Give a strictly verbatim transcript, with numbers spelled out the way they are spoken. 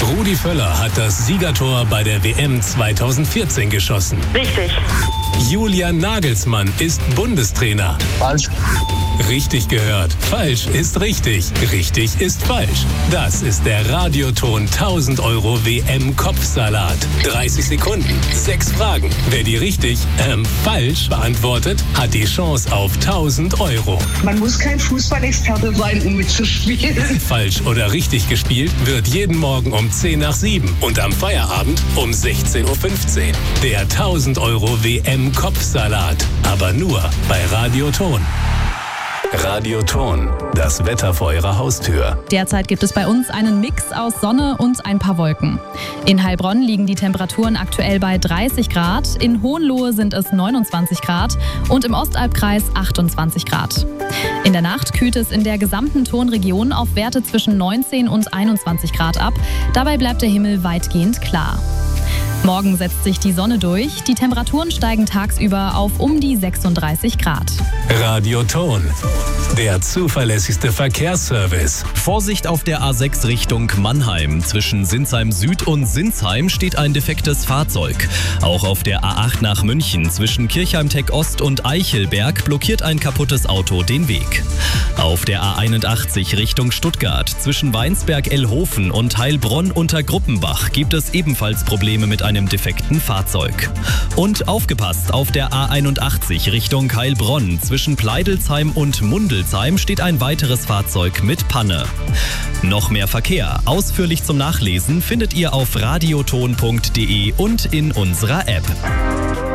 Rudi Völler hat das Siegertor bei der W M zweitausendvierzehn geschossen. Richtig. Julian Nagelsmann ist Bundestrainer. Falsch. Richtig gehört. Falsch ist richtig. Richtig ist falsch. Das ist der Radioton tausend Euro W M-Kopfsalat. dreißig Sekunden, sechs Fragen. Wer die richtig, ähm, falsch beantwortet, hat die Chance auf tausend Euro. Man muss kein Fußballexperte sein, um mitzuspielen. Falsch oder richtig gespielt wird jeden Morgen um zehn nach sieben und am Feierabend um sechzehn Uhr fünfzehn. Der tausend Euro W M-Kopfsalat. Aber nur bei Radioton. Radioton, das Wetter vor Ihrer Haustür. Derzeit gibt es bei uns einen Mix aus Sonne und ein paar Wolken. In Heilbronn liegen die Temperaturen aktuell bei dreißig Grad, in Hohenlohe sind es neunundzwanzig Grad und im Ostalbkreis achtundzwanzig Grad. In der Nacht kühlt es in der gesamten Tonregion auf Werte zwischen neunzehn und einundzwanzig Grad ab. Dabei bleibt der Himmel weitgehend klar. Morgen setzt sich die Sonne durch. Die Temperaturen steigen tagsüber auf um die sechsunddreißig Grad. Radioton, der zuverlässigste Verkehrsservice. Vorsicht auf der A sechs Richtung Mannheim. Zwischen Sinsheim Süd und Sinsheim steht ein defektes Fahrzeug. Auch auf der A acht nach München zwischen Kirchheim-Tech Ost und Eichelberg blockiert ein kaputtes Auto den Weg. Auf der A einundachtzig Richtung Stuttgart zwischen Weinsberg-Ellhofen und Heilbronn unter Gruppenbach gibt es ebenfalls Probleme mit einem defekten Fahrzeug. Und aufgepasst, auf der A einundachtzig Richtung Heilbronn zwischen Pleidelsheim und Mundelsheim steht ein weiteres Fahrzeug mit Panne. Noch mehr Verkehr, ausführlich zum Nachlesen, findet ihr auf radioton punkt de und in unserer App.